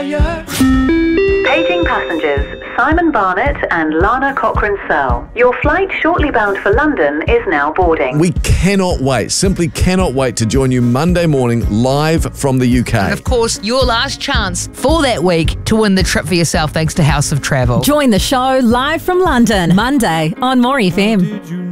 fire. Paging passengers Simon Barnett and Lana Cochrane-Searle. Your flight shortly bound for London is now boarding. We cannot wait, simply cannot wait to join you Monday morning live from the UK. And of course, your last chance for that week to win the trip for yourself thanks to House of Travel. Join the show live from London, Monday on More FM.